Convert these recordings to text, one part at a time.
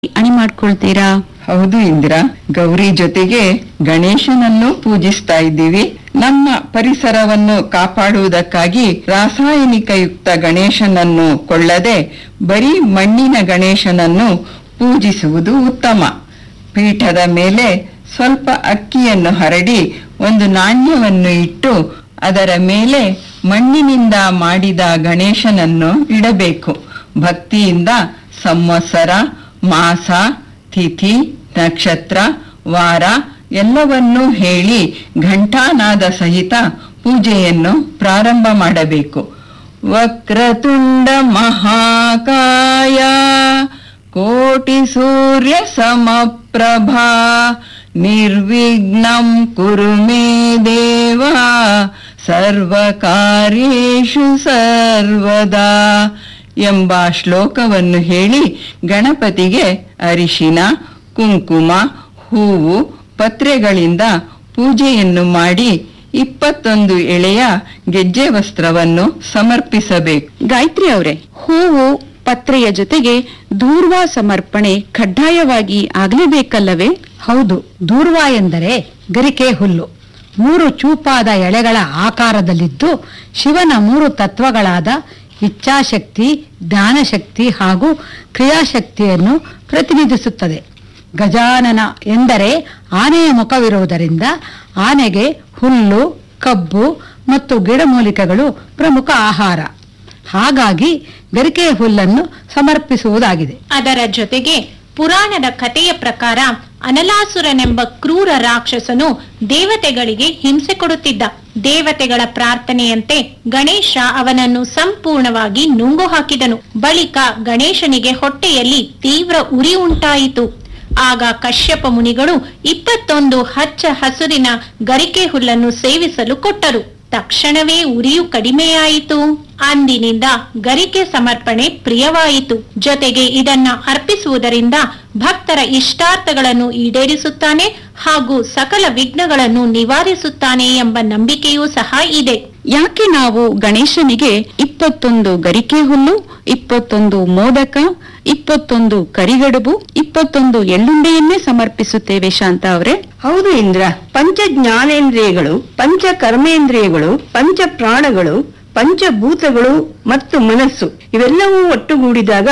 ಅಣಿ ಮಾಡ್ಕೊಳ್ತೀರಾ? ಹೌದು ಇಂದಿರಾ, ಗೌರಿ ಜೊತೆಗೆ ಗಣೇಶನನ್ನು ಪೂಜಿಸ್ತಾ ಇದ್ದೀವಿ. ನಮ್ಮ ಪರಿಸರವನ್ನು ಕಾಪಾಡುವುದಕ್ಕಾಗಿ ರಾಸಾಯನಿಕಯುಕ್ತ ಗಣೇಶನನ್ನು ಕೊಳ್ಳದೆ ಬರೀ ಮಣ್ಣಿನ ಗಣೇಶನನ್ನು ಪೂಜಿಸುವುದು ಉತ್ತಮ. ಪೀಠದ ಮೇಲೆ ಸ್ವಲ್ಪ ಅಕ್ಕಿಯನ್ನು ಹರಡಿ ಒಂದು ನಾಣ್ಯವನ್ನು ಇಟ್ಟು ಅದರ ಮೇಲೆ ಮಣ್ಣಿನಿಂದ ಮಾಡಿದ ಗಣೇಶನನ್ನು ಇಡಬೇಕು. ಭಕ್ತಿಯಿಂದ ಸಂವತ್ಸರ, ಮಾಸ, ತಿಥಿ, ನಕ್ಷತ್ರ, ವಾರ ಎಲ್ಲವನ್ನೂ ಹೇಳಿ ಘಂಟಾನಾದ ಸಹಿತ ಪೂಜೆಯನ್ನು ಪ್ರಾರಂಭ ಮಾಡಬೇಕು. ವಕ್ರತುಂಡ ಮಹಾಕಾಯ ಕೋಟಿ ಸೂರ್ಯ ಸಮಪ್ರಭಾ ನಿರ್ವಿಘ್ನಂ ಕುರು ಮೇ ದೇವ ಸರ್ವಕಾರ್ಯೇಷು ಸರ್ವದಾ ಎಂಬ ಶ್ಲೋಕವನ್ನು ಹೇಳಿ ಗಣಪತಿಗೆ ಅರಿಶಿನ, ಕುಂಕುಮ, ಹೂವು, ಪತ್ರೆಗಳಿಂದ ಪೂಜೆಯನ್ನು ಮಾಡಿ 21 ಎಳೆಯ ಗೆಜ್ಜೆ ವಸ್ತ್ರವನ್ನು ಸಮರ್ಪಿಸಬೇಕು. ಗಾಯತ್ರಿ ಅವರೇ, ಹೂವು ಪತ್ರೆಯ ಜೊತೆಗೆ ದೂರ್ವಾ ಸಮರ್ಪಣೆ ಕಡ್ಡಾಯವಾಗಿ ಆಗಲೇಬೇಕಲ್ಲವೇ? ಹೌದು. ದೂರ್ವಾ ಎಂದರೆ ಗರಿಕೆ ಹುಲ್ಲು. 3 ಚೂಪಾದ ಎಳೆಗಳ ಆಕಾರದಲ್ಲಿದ್ದು ಶಿವನ 3 ತತ್ವಗಳಾದ ಇಚ್ಛಾಶಕ್ತಿ, ಜ್ಞಾನಶಕ್ತಿ ಹಾಗೂ ಕ್ರಿಯಾಶಕ್ತಿಯನ್ನು ಪ್ರತಿನಿಧಿಸುತ್ತದೆ. ಗಜಾನನ ಎಂದರೆ ಆನೆಯ ಮುಖವಿರುವುದರಿಂದ ಆನೆಗೆ ಹುಲ್ಲು, ಕಬ್ಬು ಮತ್ತು ಗಿಡಮೂಲಿಕೆಗಳು ಪ್ರಮುಖ ಆಹಾರ. ಹಾಗಾಗಿ ಗರಿಕೆ ಹುಲ್ಲನ್ನು ಸಮರ್ಪಿಸುವುದಾಗಿದೆ. ಅದರ ಜೊತೆಗೆ ಪುರಾಣದ ಕಥೆಯ ಪ್ರಕಾರ ಅನಲಾಸುರನೆಂಬ ಕ್ರೂರ ರಾಕ್ಷಸನು ದೇವತೆಗಳಿಗೆ ಹಿಂಸೆ ಕೊಡುತ್ತಿದ್ದ. ದೇವತೆಗಳ ಪ್ರಾರ್ಥನೆಯಂತೆ ಗಣೇಶ ಅವನನ್ನು ಸಂಪೂರ್ಣವಾಗಿ ನುಂಗು ಹಾಕಿದನು. ಬಳಿಕ ಗಣೇಶನಿಗೆ ಹೊಟ್ಟೆಯಲ್ಲಿ ತೀವ್ರ ಉರಿ ಉಂಟಾಯಿತು. ಆಗ ಕಶ್ಯಪ ಮುನಿಗಳು 21 ಹಚ್ಚ ಹಸುರಿನ ಗರಿಕೆ ಹುಲ್ಲನ್ನು ಸೇವಿಸಲು ಕೊಟ್ಟರು. ತಕ್ಷಣವೇ ಉರಿಯು ಕಡಿಮೆಯಾಯಿತು. ಅಂದಿನಿಂದ ಗರಿಕೆ ಸಮರ್ಪಣೆ ಪ್ರಿಯವಾಯಿತು. ಜೊತೆಗೆ ಇದನ್ನ ಅರ್ಪಿಸುವುದರಿಂದ ಭಕ್ತರ ಇಷ್ಟಾರ್ಥಗಳನ್ನು ಈಡೇರಿಸುತ್ತಾನೆ ಹಾಗೂ ಸಕಲ ವಿಘ್ನಗಳನ್ನು ನಿವಾರಿಸುತ್ತಾನೆ ಎಂಬ ನಂಬಿಕೆಯೂ ಸಹ ಇದೆ. ಯಾಕೆ ನಾವು ಗಣೇಶನಿಗೆ 21 ಗರಿಕೆ ಹುಲ್ಲು, 21 ಮೋದಕ, 21 ಕರಿಗಡುಬು, 21 ಎಳ್ಳುಂಡೆಯನ್ನೇ ಸಮರ್ಪಿಸುತ್ತೇವೆ ಶಾಂತ ಅವರೇ? ಹೌದು ಇಂದ್ರ, ಪಂಚ ಜ್ಞಾನೇಂದ್ರಿಯಗಳು, ಪಂಚ ಕರ್ಮೇಂದ್ರಿಯಗಳು, ಪಂಚ ಪ್ರಾಣಗಳು, ಪಂಚಭೂತಗಳು ಮತ್ತು ಮನಸ್ಸು ಇವೆಲ್ಲವೂ ಒಟ್ಟುಗೂಡಿದಾಗ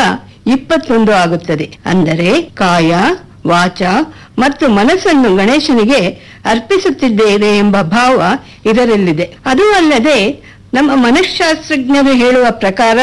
21 ಆಗುತ್ತದೆ. ಅಂದರೆ ಕಾಯ, ವಾಚ ಮತ್ತು ಮನಸ್ಸನ್ನು ಗಣೇಶನಿಗೆ ಅರ್ಪಿಸುತ್ತಿದ್ದೇವೆ ಎಂಬ ಭಾವ ಇದರಲ್ಲಿದೆ. ಅದೂ ಅಲ್ಲದೆ ನಮ್ಮ ಮನಃಶಾಸ್ತ್ರಜ್ಞರು ಹೇಳುವ ಪ್ರಕಾರ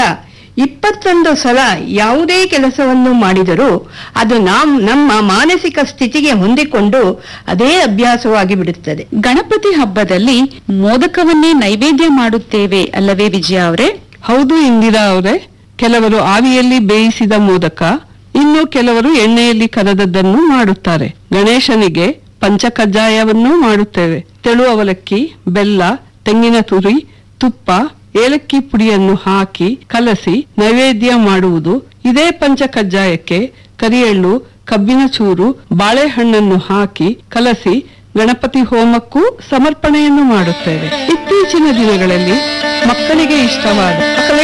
21 ಸಲ ಯಾವುದೇ ಕೆಲಸವನ್ನು ಮಾಡಿದರೂ ಅದು ನಮ್ಮ ಮಾನಸಿಕ ಸ್ಥಿತಿಗೆ ಹೊಂದಿಕೊಂಡು ಅದೇ ಅಭ್ಯಾಸವಾಗಿ ಬಿಡುತ್ತದೆ. ಗಣಪತಿ ಹಬ್ಬದಲ್ಲಿ ಮೋದಕವನ್ನೇ ನೈವೇದ್ಯ ಮಾಡುತ್ತೇವೆ ಅಲ್ಲವೇ ವಿಜಯ ಅವರೇ? ಹೌದು ಇಂದಿರಾ ಅವರೇ, ಕೆಲವರು ಆವಿಯಲ್ಲಿ ಬೇಯಿಸಿದ ಮೋದಕ, ಇನ್ನು ಕೆಲವರು ಎಣ್ಣೆಯಲ್ಲಿ ಕರೆದದ್ದನ್ನು ಮಾಡುತ್ತಾರೆ. ಗಣೇಶನಿಗೆ ಪಂಚಕಜ್ಜಾಯವನ್ನೂ ಮಾಡುತ್ತೇವೆ. ತೆಳು ಅವಲಕ್ಕಿ, ಬೆಲ್ಲ, ತೆಂಗಿನ ತುರಿ, ತುಪ್ಪ, ಏಲಕ್ಕಿ ಪುಡಿಯನ್ನು ಹಾಕಿ ಕಲಸಿ ನೈವೇದ್ಯ ಮಾಡುವುದು. ಇದೇ ಪಂಚಕಜ್ಜಾಯಕ್ಕೆ ಕರಿಎಳ್ಳು, ಕಬ್ಬಿನ ಚೂರು, ಬಾಳೆಹಣ್ಣನ್ನು ಹಾಕಿ ಕಲಸಿ ಗಣಪತಿ ಹೋಮಕ್ಕೂ ಸಮರ್ಪಣೆಯನ್ನು ಮಾಡುತ್ತೇವೆ. ಇತ್ತೀಚಿನ ದಿನಗಳಲ್ಲಿ ಮಕ್ಕಳಿಗೆ ಇಷ್ಟವಾದ